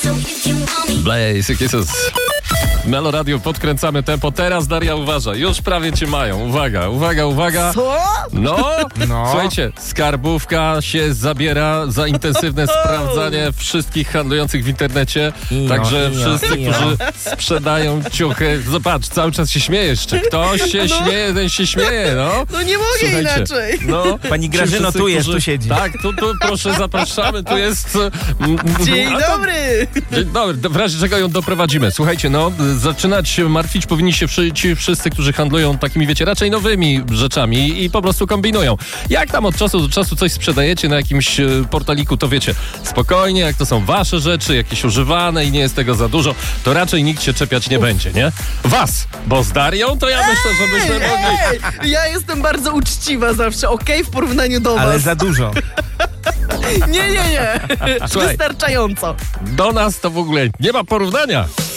Blaze, Kisses. Melo Radio, podkręcamy tempo. Teraz, Daria, uważa. Już prawie cię mają. Uwaga, uwaga, uwaga. Co? No. Słuchajcie, skarbówka się zabiera za intensywne sprawdzanie wszystkich handlujących w internecie. Także wszyscy, którzy sprzedają ciuchy. Zobacz, cały czas się śmiejesz. Czy ktoś się śmieje, ten się śmieje, no. No nie mogę inaczej. No, Pani Grażyno, tu jest, tu siedzi. Tak, tu proszę, zapraszamy, tu jest... Dzień dobry. Dzień dobry, w razie czego ją doprowadzimy. Słuchajcie, no, zaczynać się martwić powinni się ci wszyscy, którzy handlują takimi, wiecie, raczej nowymi rzeczami i po prostu kombinują. Jak tam od czasu do czasu coś sprzedajecie na jakimś portaliku, to wiecie, spokojnie, jak to są wasze rzeczy, jakieś używane i nie jest tego za dużo, to raczej nikt się czepiać nie będzie, nie? Was, bo z Darią to ja myślę, że byśmy mogli... Ja jestem bardzo uczciwa zawsze, okej? W porównaniu do was. Ale za dużo. Nie. Słuchaj. Wystarczająco. Do nas to w ogóle nie ma porównania.